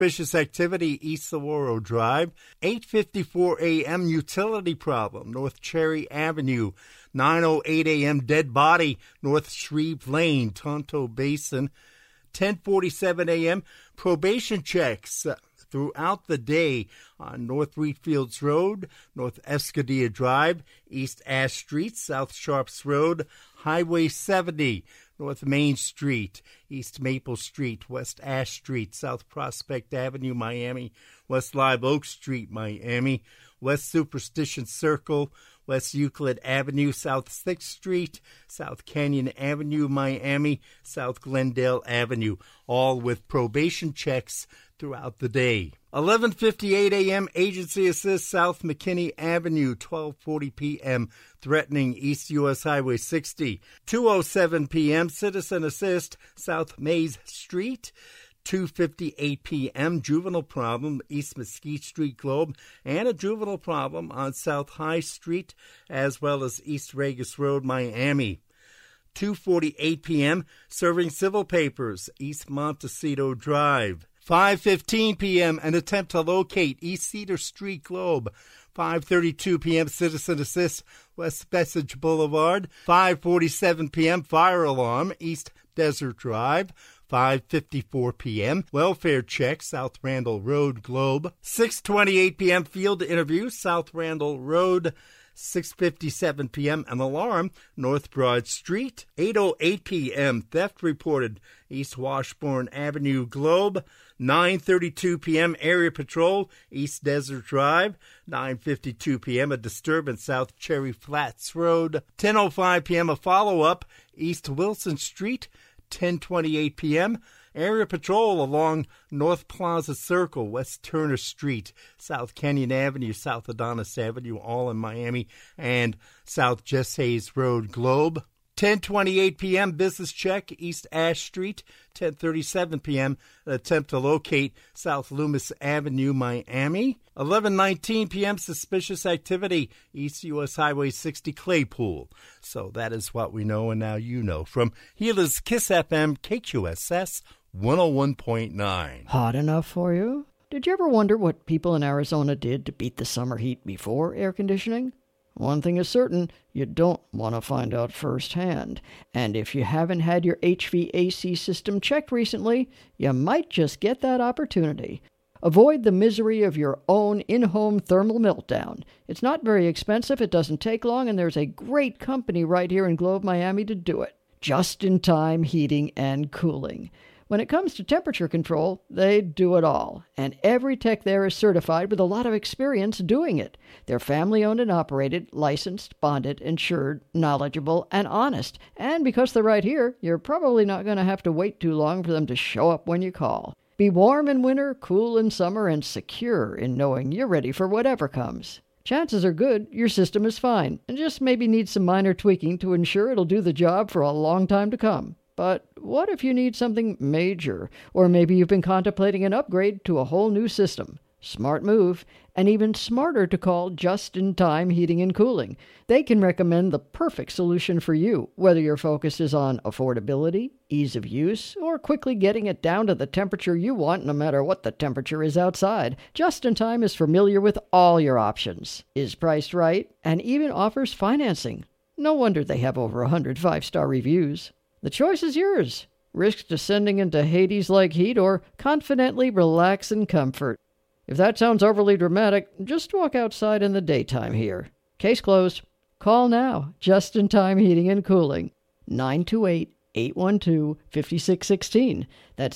Suspicious activity East Saguaro Drive. 8:54 a.m. utility problem, North Cherry Avenue. 9:08 a.m. dead body, North Shreve Lane, Tonto Basin. 10:47 a.m. probation checks throughout the day on North Wheatfields Road, North Escadilla Drive, East Ash Street, South Sharps Road, Highway 70, North Main Street, East Maple Street, West Ash Street, South Prospect Avenue, Miami, West Live Oak Street, Miami, West Superstition Circle, West Euclid Avenue, South 6th Street, South Canyon Avenue, Miami, South Glendale Avenue, all with probation checks throughout the day. 11:58 a.m. agency assist South McKinney Avenue. 12:40 p.m. threatening East U.S. Highway 60. 2:07 p.m. citizen assist South Mays Street. 2:58 p.m. juvenile problem East Mesquite Street Globe, and a juvenile problem on South High Street as well as East Regis Road, Miami. 2:48 p.m. serving civil papers East Montecito Drive. 5:15 p.m. an attempt to locate East Cedar Street Globe. 5:32 p.m. citizen assist West Message Boulevard. 5:47 p.m. fire alarm East Desert Drive. 5:54 p.m. welfare check South Randall Road Globe. 6:28 p.m. field interview South Randall Road. 6:57 p.m. an alarm North Broad Street. 8:08 p.m. theft reported East Washburn Avenue Globe. 9:32 p.m. area patrol East Desert Drive. 9:52 p.m. a disturbance South Cherry Flats Road. 10:05 p.m. a follow-up East Wilson Street. 10:28 p.m. area patrol along North Plaza Circle, West Turner Street, South Canyon Avenue, South Adonis Avenue, all in Miami, and South Jess Hayes Road Globe. 10:28 p.m. business check East Ash Street. 10:37 p.m. an attempt to locate South Loomis Avenue, Miami. 11:19 p.m. suspicious activity East U.S. Highway 60 Claypool. So that is what we know, and now you know. From Gila's Kiss FM, KQSS 101.9. Hot enough for you? Did you ever wonder what people in Arizona did to beat the summer heat before air conditioning? One thing is certain, you don't want to find out firsthand. And if you haven't had your HVAC system checked recently, you might just get that opportunity. Avoid the misery of your own in-home thermal meltdown. It's not very expensive, it doesn't take long, and there's a great company right here in Globe, Miami to do it. Just-in-time heating and cooling. When it comes to temperature control, they do it all, and every tech there is certified with a lot of experience doing it. They're family-owned and operated, licensed, bonded, insured, knowledgeable, and honest. And because they're right here, you're probably not going to have to wait too long for them to show up when you call. Be warm in winter, cool in summer, and secure in knowing you're ready for whatever comes. Chances are good your system is fine, and just maybe needs some minor tweaking to ensure it'll do the job for a long time to come. But what if you need something major? Or maybe you've been contemplating an upgrade to a whole new system. Smart move, and even smarter to call Just-in-Time Heating and Cooling. They can recommend the perfect solution for you, whether your focus is on affordability, ease of use, or quickly getting it down to the temperature you want no matter what the temperature is outside. Just-in-Time is familiar with all your options, is priced right, and even offers financing. No wonder they have over 100 5-star reviews. The choice is yours. Risk descending into Hades-like heat or confidently relax in comfort. If that sounds overly dramatic, just walk outside in the daytime here. Case closed. Call now. Just-in-Time Heating and Cooling. 928-812-5616. That's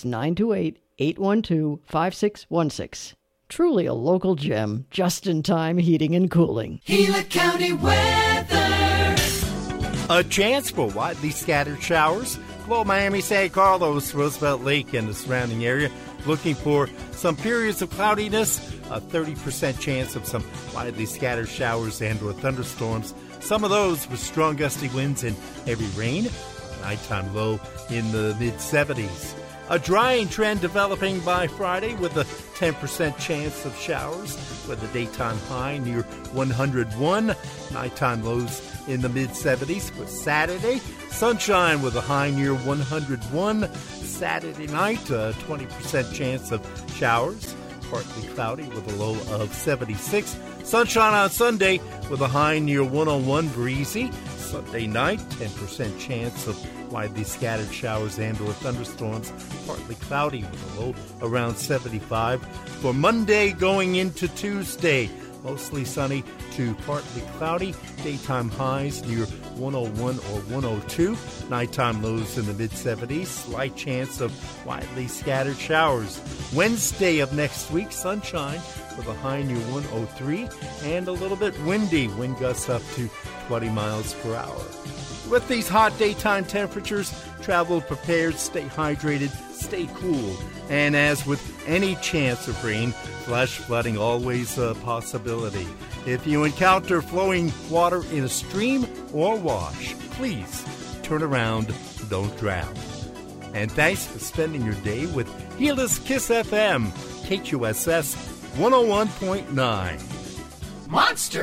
928-812-5616. Truly a local gem. Just-in-Time Heating and Cooling. Gila County weather. A chance for widely scattered showers. Globe, Miami, San Carlos, Roosevelt Lake, and the surrounding area. Looking for some periods of cloudiness. A 30% chance of some widely scattered showers and or thunderstorms. Some of those with strong gusty winds and heavy rain. Nighttime low in the mid-70s. A drying trend developing by Friday with a 10% chance of showers with a daytime high near 101. Nighttime lows in the mid-70s. For Saturday, sunshine with a high near 101. Saturday night, 20% chance of showers. Partly cloudy with a low of 76. Sunshine on Sunday with a high near 101, breezy. Sunday night, 10% chance of widely scattered showers and or thunderstorms. Partly cloudy with a low around 75. For Monday going into Tuesday, mostly sunny to partly cloudy. Daytime highs near 101 or 102. Nighttime lows in the mid-70s. Slight chance of widely scattered showers. Wednesday of next week, sunshine with a high near 103 and a little bit windy. Wind gusts up to 20 miles per hour. With these hot daytime temperatures, travel prepared, stay hydrated, stay cool. And as with any chance of rain, flash flooding always a possibility. If you encounter flowing water in a stream or wash, please turn around, don't drown. And thanks for spending your day with Gila's Kiss FM, KQSS 101.9. Monster